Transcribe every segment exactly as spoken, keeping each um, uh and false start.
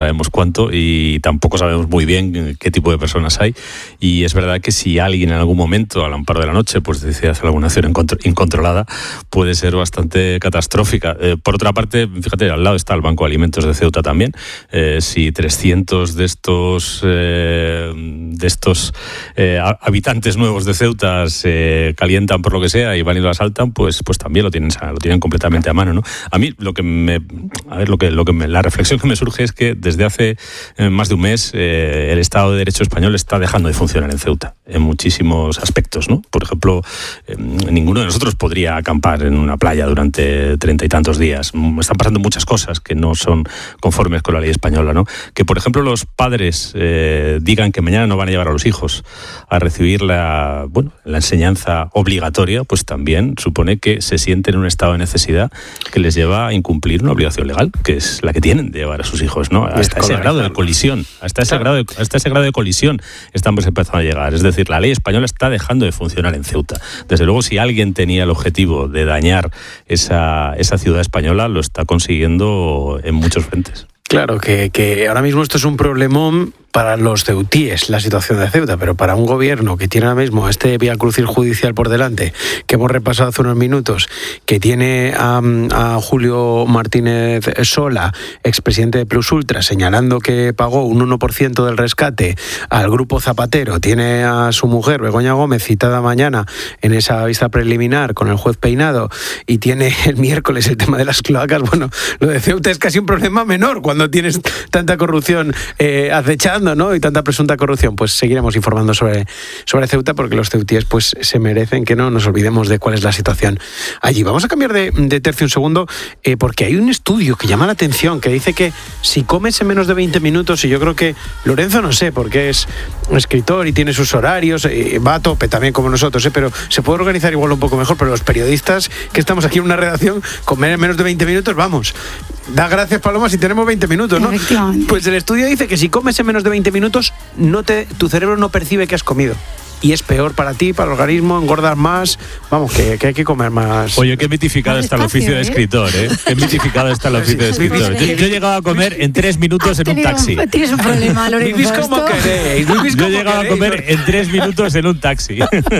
sabemos cuánto y tampoco sabemos muy bien qué tipo de personas hay, y es verdad que si alguien en algún momento al amparo de la noche pues decide hacer alguna acción incontro- incontrolada puede ser bastante catastrófica. Eh, por otra parte, fíjate, al lado está el Banco de Alimentos de Ceuta también. Eh, si trescientos de estos eh, de estos eh, habitantes nuevos de Ceuta se calientan por lo que sea y van y lo asaltan, pues pues también lo tienen lo tienen completamente a mano, ¿no? A mí lo que me a ver lo que lo que me, la reflexión que me surge es que desde hace eh, más de un mes eh, el Estado de Derecho español está dejando de funcionar en Ceuta en muchísimos aspectos, ¿no? Por ejemplo, eh, ninguno de nosotros podría acampar en una playa durante treinta y tantos días. Están pasando muchas cosas que no son conformes con la ley española, ¿no? Que, por ejemplo, los padres eh, digan que mañana no van a llevar a los hijos a recibir la, bueno, la enseñanza obligatoria, pues también supone que se sienten en un estado de necesidad que les lleva a incumplir una obligación legal, que es la que tienen de llevar a sus hijos, ¿no? Hasta ese grado de colisión, hasta ese grado de, hasta ese grado de colisión estamos empezando a llegar. Es decir, la ley española está dejando de funcionar en Ceuta. Desde luego, si alguien tenía el objetivo de dañar esa, esa ciudad española, lo está consiguiendo en muchos frentes. Claro, que, que ahora mismo esto es un problemón para los ceutíes, la situación de Ceuta, pero para un gobierno que tiene ahora mismo este viacrucis judicial por delante, que hemos repasado hace unos minutos, que tiene a, a Julio Martínez Sola, expresidente de Plus Ultra, señalando que pagó un uno por ciento del rescate al grupo Zapatero, tiene a su mujer, Begoña Gómez, citada mañana en esa vista preliminar con el juez Peinado, y tiene el miércoles el tema de las cloacas. Bueno, lo de Ceuta es casi un problema menor cuando tienes tanta corrupción eh, acechando, ¿no? Y tanta presunta corrupción. Pues seguiremos informando sobre, sobre Ceuta, porque los ceutíes pues se merecen que no nos olvidemos de cuál es la situación allí. Vamos a cambiar de, de tercio un segundo, eh, porque hay un estudio que llama la atención, que dice que si comes en menos de veinte minutos, y yo creo que Lorenzo, no sé, porque es un escritor y tiene sus horarios, eh, va a tope también como nosotros, eh, pero se puede organizar igual un poco mejor, pero los periodistas que estamos aquí en una redacción, comer en menos de veinte minutos, vamos, da gracias, Paloma, si tenemos veinte minutos, ¿no? Pues el estudio dice que si comes en menos de veinte minutos, no te, tu cerebro no percibe que has comido. Y es peor para ti, para el organismo, engordas más. Vamos, que, que hay que comer más. Oye, qué mitificado está el oficio de escritor, ¿eh? Qué mitificado está el oficio de escritor. Yo, yo he llegado a comer en tres minutos en un taxi. Tienes un problema, Lorenzo. Vivís como queréis. Vivís Yo como he llegado queréis. a comer en tres minutos en un taxi.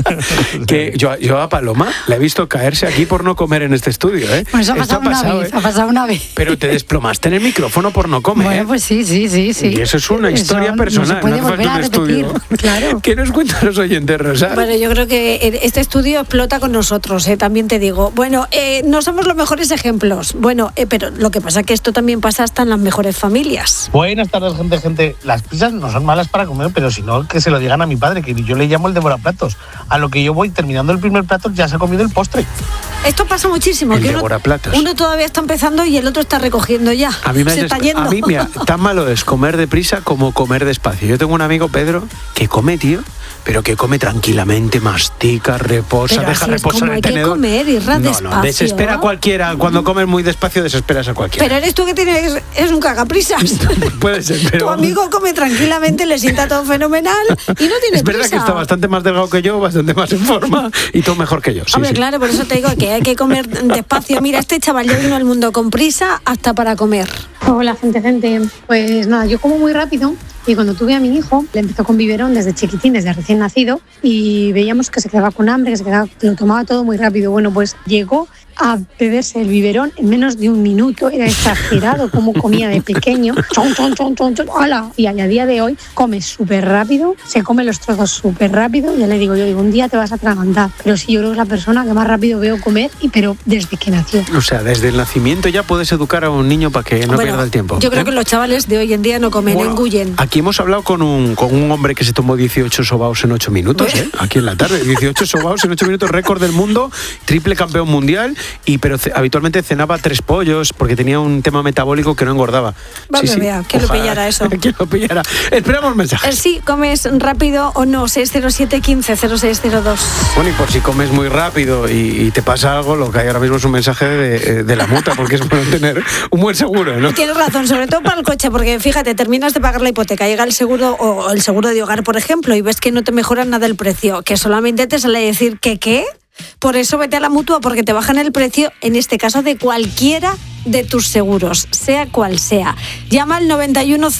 Que yo, yo a Paloma la he visto caerse aquí por no comer en este estudio, ¿eh? Pues ha Esto pasado, una pasado, vez, ¿eh? ha pasado una vez. Pero te desplomaste en el micrófono por no comer. Bueno, pues sí, sí, sí, sí. Y eso es una historia Eso personal. No se puede no hace volver falta a un repetir. estudio. Claro. ¿Qué nos cuentan los oyentes, Rosa? Bueno, yo creo que este estudio explota con nosotros, eh, también te digo. Bueno, eh, no somos los mejores ejemplos. Bueno, eh, pero lo que pasa es que esto también pasa hasta en las mejores familias. Buenas tardes, gente, gente. Las pizzas no son malas para comer, pero si no, que se lo digan a mi padre, que yo le llamo el devoraplatos. A lo que yo voy terminando el primer plato, ya se ha comido el postre. Esto pasa muchísimo. El que uno, devoraplatos. uno todavía está empezando y el otro está recogiendo ya. A mí, me se des... está yendo. a mí, mira, tan malo es comer deprisa como comer despacio. Yo tengo un amigo, Pedro, que come, tío, pero que come tranquilamente, mastica, reposa, Pero deja así es reposar como el hay que tenedor. comer, Isra, no, despacio. no, desespera a cualquiera. Cuando comes muy despacio, desesperas a cualquiera. Pero eres tú que tienes, es un cagaprisas. Puede ser, pero... Tu amigo come tranquilamente, le sienta todo fenomenal y no tiene Es verdad prisa. que está bastante más delgado que yo, bastante más en forma y todo mejor que yo. Sí, Hombre, sí. claro, por eso te digo que hay que comer despacio. Mira, este chaval ya vino al mundo con prisa hasta para comer. Hola, gente, gente. Pues nada, yo como muy rápido y cuando tuve a mi hijo, le empezó con biberón desde chiquitín, desde recién nacido, y veíamos que se quedaba con hambre, que se quedaba, que lo tomaba todo muy rápido. Bueno, pues llegó a beberse el biberón en menos de un minuto. Era exagerado cómo comía de pequeño. Chon, chon, chon, chon, chon. ¡Hala! Y a día de hoy come súper rápido, se come los trozos súper rápido. Ya le digo, yo digo, un día te vas a atragantar. Pero sí, yo creo que es la persona que más rápido veo comer, y pero desde que nació. O sea, desde el nacimiento ya puedes educar a un niño para que no Bueno, pierda el tiempo. Yo creo ¿Eh? que los chavales de hoy en día no comen, Bueno, engullen. aquí hemos hablado con un, con un hombre que se tomó dieciocho sobaos en ocho minutos, ¿eh? Aquí en la tarde. dieciocho sobaos en ocho minutos, récord del mundo, triple campeón mundial, y pero ce- habitualmente cenaba tres pollos porque tenía un tema metabólico que no engordaba. Vamos a ver, ¿quién lo pillara eso? ¿Quién lo pillara? Esperamos mensajes. Eh, Sí, comes rápido o no, seis cero siete quince cero seis cero dos. Bueno, y por si comes muy rápido y, y te pasa algo, lo que hay ahora mismo es un mensaje de, de la mutua, porque es bueno tener un buen seguro, ¿no? Tienes razón, sobre todo para el coche, porque fíjate, terminas de pagar la hipoteca, llega el seguro o el seguro de hogar, por ejemplo, y ves que no te mejoran nada el precio, que solamente te sale a decir que qué. Por eso vete a la Mutua, porque te bajan el precio, en este caso, de cualquiera de tus seguros, sea cual sea. Llama al noventa y uno